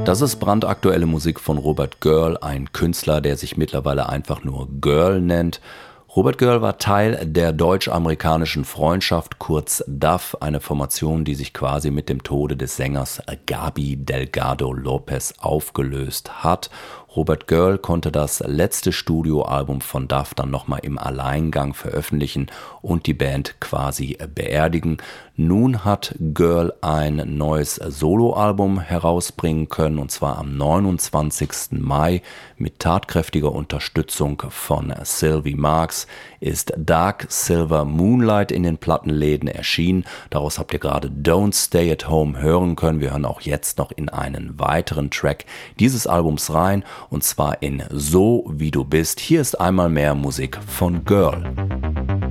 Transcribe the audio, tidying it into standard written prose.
Das ist brandaktuelle Musik von Robert Girl, ein Künstler, der sich mittlerweile einfach nur Girl nennt. Robert Girl war Teil der deutsch-amerikanischen Freundschaft, kurz DAF, eine Formation, die sich quasi mit dem Tode des Sängers Gaby Delgado Lopez aufgelöst hat. Robert Girl konnte das letzte Studioalbum von DAF dann nochmal im Alleingang veröffentlichen und die Band quasi beerdigen. Nun hat Girl ein neues Soloalbum herausbringen können, und zwar am 29. Mai mit tatkräftiger Unterstützung von Sylvie Marks ist Dark Silver Moonlight in den Plattenläden erschienen. Daraus habt ihr gerade Don't Stay at Home hören können. Wir hören auch jetzt noch in einen weiteren Track dieses Albums rein, und zwar in So wie du bist. Hier ist einmal mehr Musik von Girl.